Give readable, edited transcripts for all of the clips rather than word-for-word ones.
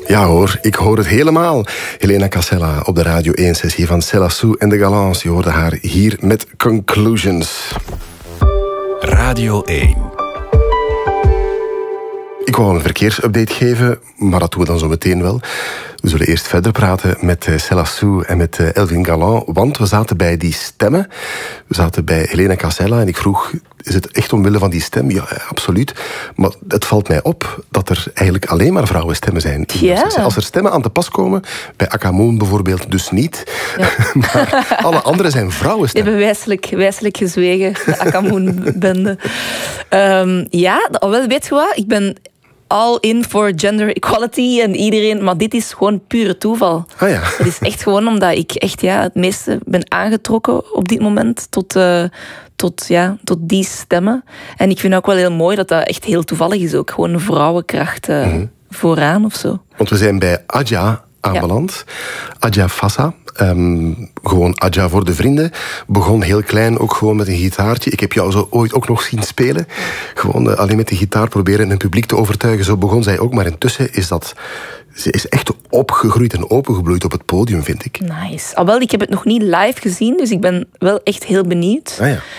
Ja hoor, ik hoor het helemaal. Helena Cassella op de Radio 1-sessie van Céla Sou en de Galants. Je hoorde haar hier met Conclusions. Radio 1. Ik wou een verkeersupdate geven, maar dat doen we dan zo meteen wel. We zullen eerst verder praten met Céla Sou en met Elvin Galland, want we zaten bij die stemmen. We zaten bij Helena Cassella en ik vroeg, is het echt omwille van die stem? Ja, absoluut. Maar het valt mij op dat er eigenlijk alleen maar vrouwenstemmen zijn. Ja. Als er stemmen aan te pas komen, bij Akamoon bijvoorbeeld dus niet, ja. Maar alle andere zijn vrouwenstemmen. Die hebben wijselijk gezwegen, de Akamoon-bende. Ja, wel, weet je wat? Ik ben all in for gender equality en iedereen, maar dit is gewoon pure toeval. Ah ja. Het is echt gewoon omdat ik echt het meeste ben aangetrokken op dit moment tot die stemmen. En ik vind ook wel heel mooi dat dat echt heel toevallig is ook. Gewoon vrouwenkracht vooraan of zo. Want we zijn bij Adja aanbeland. Ja. Adja Fassa. Gewoon Adja voor de vrienden. Begon heel klein, ook gewoon met een gitaartje. Ik heb jou zo ooit ook nog zien spelen. Gewoon alleen met de gitaar proberen een publiek te overtuigen. Zo begon zij ook. Maar intussen is ze is echt opgegroeid en opengebloeid op het podium, vind ik. Nice. Alhoewel, ik heb het nog niet live gezien, dus ik ben wel echt heel benieuwd. Ah, ja.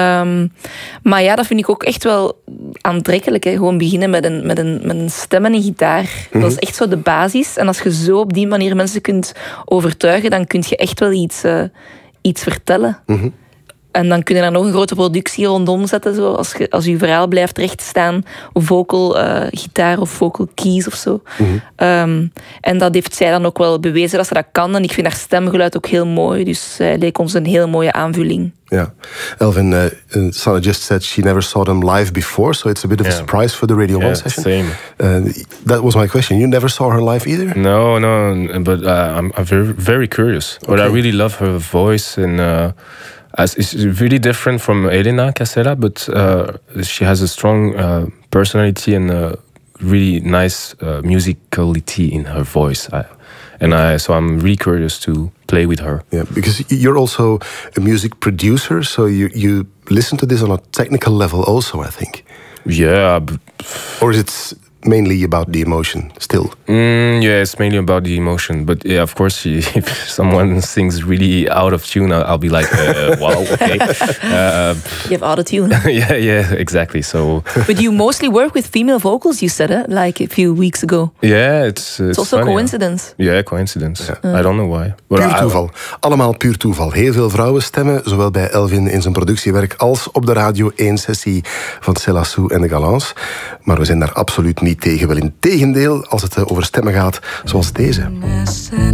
Maar ja, dat vind ik ook echt wel aantrekkelijk. Hè. Gewoon beginnen met een stem en een gitaar. Mm-hmm. Dat is echt zo de basis. En als je zo op die manier mensen kunt overtuigen, dan kun je echt wel iets vertellen. Mm-hmm. En dan kun je daar nog een grote productie rondom zetten. Zo, als je verhaal blijft rechtstaan. Of vocal gitaar of vocal keys of zo. Mm-hmm. En dat heeft zij dan ook wel bewezen dat ze dat kan. En ik vind haar stemgeluid ook heel mooi. Dus zij leek ons een heel mooie aanvulling. Ja. Elvin, Sana just said she never saw them live before. So it's a bit of a surprise for the Radio 1 session. Same. That was my question. You never saw her live either? No. But I'm very, very curious. Okay. But I really love her voice and... it's really different from Helena Cassella, but she has a strong personality and a really nice musicality in her voice. So I'm really curious to play with her. Yeah, because you're also a music producer, so you listen to this on a technical level also, I think. Yeah. Or is it mainly about the emotion still? Yeah, it's mainly about the emotion. But yeah, of course, if someone sings really out of tune, I'll be like, wow, okay. You have auto-tune. yeah, exactly. So. But you mostly work with female vocals, you said, like a few weeks ago. Yeah, it's also funny, coincidence. Yeah, coincidence. Yeah. I don't know why. Puur toeval. Allemaal puur toeval. Heel veel vrouwenstemmen, zowel bij Elvin in zijn productiewerk als op de Radio 1-sessie van Céla Sou en de Galants. Maar we zijn daar absoluut niet tegen. Wel in tegendeel, als het over stemmen gaat, zoals deze.